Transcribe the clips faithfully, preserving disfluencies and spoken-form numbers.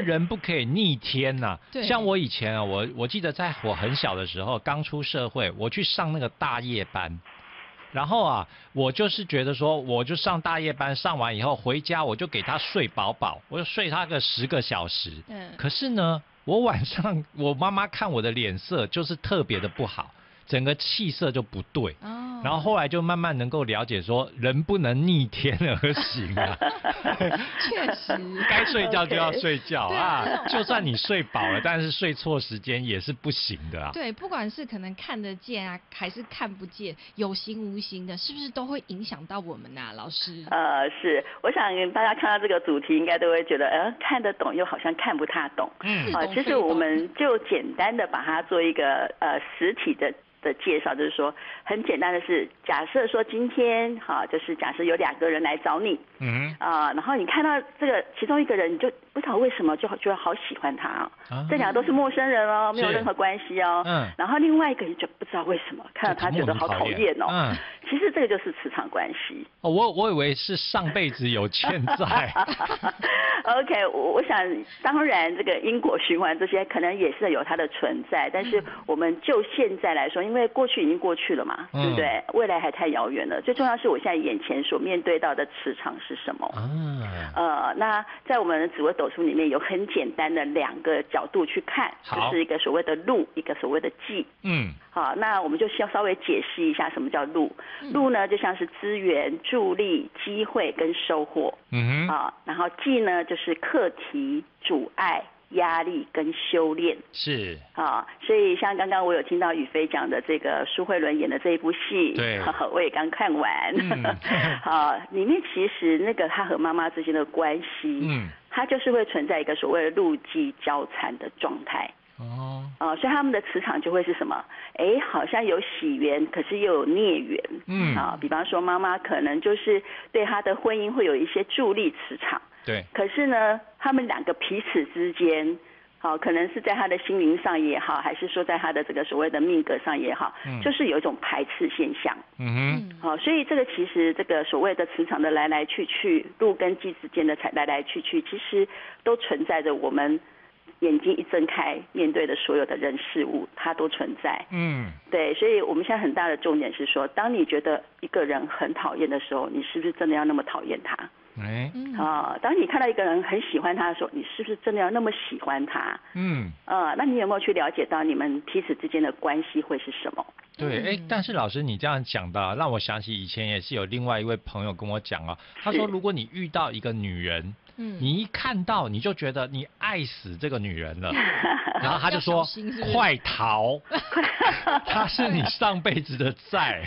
人不可以逆天呐、啊。 对。 像我以前啊，我我记得在我很小的时候，刚出社会，我去上那个大夜班。然后啊，我就是觉得说，我就上大夜班，上完以后回家，我就给他睡饱饱，我就睡他个十个小时。 嗯。 可是呢，我晚上我妈妈看我的脸色就是特别的不好，整个气色就不对。哦。然后后来就慢慢能够了解说，人不能逆天而行啊。 确实。 该睡觉就要睡觉、okay. 啊，就算你睡饱了，但是睡错时间也是不行的啊。 对，不管是可能看得见啊，还是看不见，有形无形的，是不是都会影响到我们啊，老师？ 呃，是，我想大家看到这个主题，应该都会觉得，呃，看得懂又好像看不太懂。 嗯。 啊、呃，其实我们就简单的把它做一个呃实体的。的介绍就是说，很简单的是，假设说今天哈、啊，就是假设有两个人来找你，嗯啊，然后你看到这个其中一个人，你就不知道为什么就觉得好喜欢他啊，啊这两个都是陌生人哦，没有任何关系哦，嗯，然后另外一个人就不知道为什么看到他觉得好讨厌哦，嗯，其实这个就是磁场关系。 哦，我我以为是上辈子有欠债。 OK， 我我想当然这个因果循环这些可能也是有它的存在，但是我们就现在来说，因为过去已经过去了嘛，嗯、对不对？未来还太遥远了。最重要是我现在眼前所面对到的磁场是什么？嗯、呃，那在我们的紫微斗数里面有很简单的两个角度去看，就是一个所谓的禄，一个所谓的忌。嗯。好，那我们就先稍微解释一下什么叫禄。禄呢，就像是资源、助力、机会跟收获。嗯哼。啊，然后忌呢，就是课题、阻碍、压力跟修炼。 是。 啊，所以像刚刚我有听到宇飞讲的这个苏慧伦演的这一部戏， 对， 我也刚看完。嗯、啊，里面其实那个他和妈妈之间的关系，嗯，他就是会存在一个所谓的禄忌交缠的状态。哦，啊，所以他们的磁场就会是什么？哎，好像有喜缘，可是又有孽缘。嗯，啊，比方说妈妈可能就是对他的婚姻会有一些助力磁场。 对。 可是呢，他们两个彼此之间，好、啊，可能是在他的心灵上也好，还是说在他的这个所谓的命格上也好，嗯、就是有一种排斥现象。嗯哼。好、啊，所以这个其实这个所谓的磁场的来来去去，禄跟忌之间的来来去去，其实都存在着我们眼睛一睁开面对的所有的人事物，它都存在。嗯，对，所以我们现在很大的重点是说，当你觉得一个人很讨厌的时候，你是不是真的要那么讨厌他？哎，啊，当你看到一个人很喜欢他的时候，你是不是真的要那么喜欢他？嗯，啊，那你有没有去了解到你们彼此之间的关系会是什么？ 对，哎，但是老师你这样讲的，让我想起以前也是有另外一位朋友跟我讲啊，他说如果你遇到一个女人，嗯，你一看到你就觉得你爱死这个女人了，然后他就说是是快逃，她是你上辈子的债。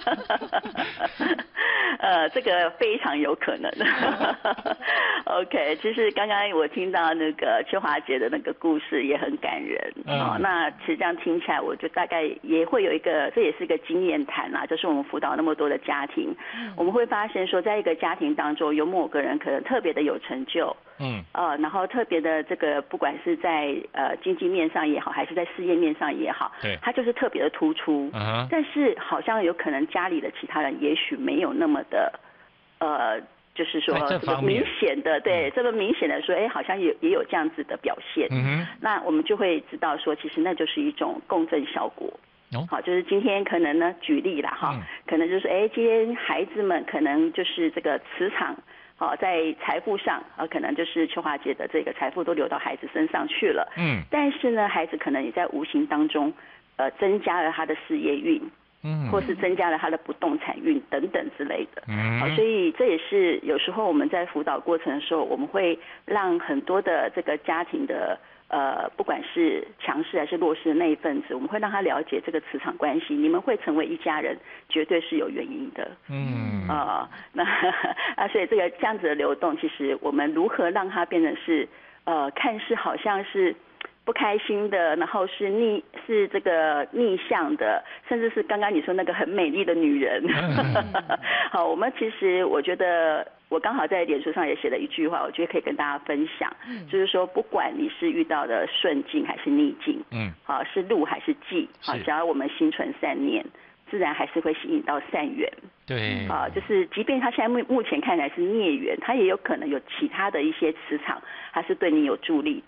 呃，这个非常有可能。OK， 其实刚刚我听到那个秋华姐的那个故事也很感人。嗯、哦，那其实这样听起来，我就大概也会有一个，这也是一个经验谈啦，就是我们辅导那么多的家庭，嗯、我们会发现说，在一个家庭当中，有某个人可能特别的有成就。嗯，呃，然后特别的这个，不管是在呃经济面上也好，还是在事业面上也好， 对， 他就是特别的突出。嗯、但是好像有可能家里的其他人也许没有那么的，呃，就是说这么明显的，对，嗯、这么明显的说，哎，好像也也有这样子的表现。嗯哼，那我们就会知道说，其实那就是一种共振效果。哦、好，就是今天可能呢，举例啦哈，嗯、可能就是哎，今天孩子们可能就是这个磁场。好，在财富上，呃，可能就是秋华姐的这个财富都流到孩子身上去了。嗯。但是呢，孩子可能也在无形当中，呃，增加了他的事业运，嗯，或是增加了他的不动产运等等之类的。嗯。好，所以这也是有时候我们在辅导过程的时候，我们会让很多的这个家庭的。呃，不管是强势还是弱势的那一份子，我们会让他了解这个磁场关系。你们会成为一家人，绝对是有原因的。嗯，啊、呃，那啊，所以这个这样子的流动，其实我们如何让它变成是呃，看似好像是不开心的，然后是逆是这个逆向的，甚至是刚刚你说那个很美丽的女人。好，我们其实我觉得。我刚好在脸书上也写了一句话，我觉得可以跟大家分享，嗯、就是说，不管你是遇到的顺境还是逆境，嗯，好、啊、是禄还是忌，好、啊，只要我们心存善念，自然还是会吸引到善缘。 对， 啊，就是即便他现在目目前看起来是孽缘，他也有可能有其他的一些磁场，它是对你有助力的。